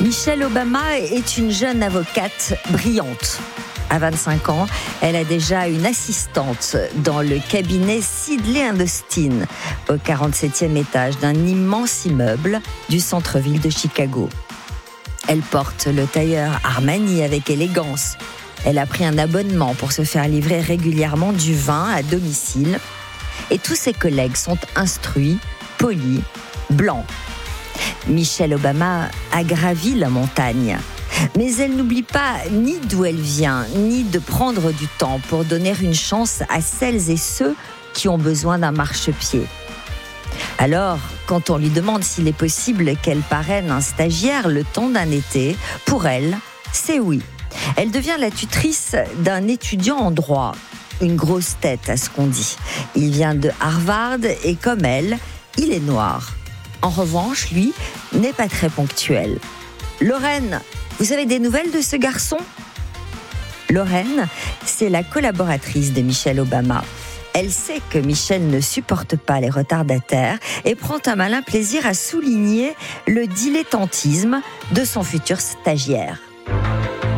Michelle Obama est une jeune avocate brillante. À 25 ans, elle a déjà une assistante dans le cabinet Sidley & Austin, au 47e étage d'un immense immeuble du centre-ville de Chicago. Elle porte le tailleur Armani avec élégance. Elle a pris un abonnement pour se faire livrer régulièrement du vin à domicile. Et tous ses collègues sont instruits, polis, blancs. Michelle Obama a gravi la montagne. Mais elle n'oublie pas ni d'où elle vient, ni de prendre du temps pour donner une chance à celles et ceux qui ont besoin d'un marchepied. Alors, quand on lui demande s'il est possible qu'elle parraine un stagiaire le temps d'un été, pour elle, c'est oui. Elle devient la tutrice d'un étudiant en droit. Une grosse tête à ce qu'on dit. Il vient de Harvard et comme elle, il est noir. En revanche, lui, n'est pas très ponctuel. Lorraine, vous avez des nouvelles de ce garçon ? Lorraine, c'est la collaboratrice de Michelle Obama. Elle sait que Michelle ne supporte pas les retardataires et prend un malin plaisir à souligner le dilettantisme de son futur stagiaire.